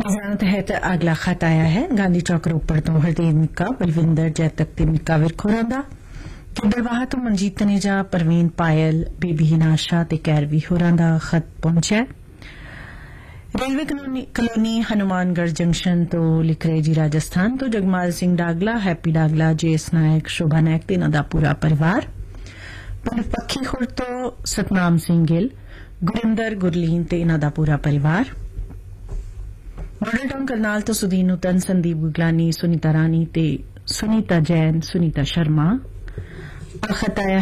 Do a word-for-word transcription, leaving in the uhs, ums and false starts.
जाना तहत अगला खत आया है गांधी चौक रोपड़ तो हरदेव मिक्का बलविंदर जैतक ते मिक्का विरखोरा दा बलवाहा तो मनजीत तनेजा परवीन पायल बेबी हिनाशा ते कैरवी होरां दा खत पहुंचा रेलवे कॉलोनी हनुमानगढ़ जंक्शन तो लिख रहे जी राजस्थान तो जगमाल सिंह डागला हैप्पी डागला जेस नायक शोभा नायक ते इन्हां दा पूरा परिवार पक्खी खुर तो सतनाम सिंह गिल गुरिंदर गुरलीन ते इन्हां दा पूरा परिवार मॉडल टाउन करनाल तो सुदीन नूतन संदीप गुगलानी सुनीता रानी ते सुनीता जैन सुनीता शर्मा खत आया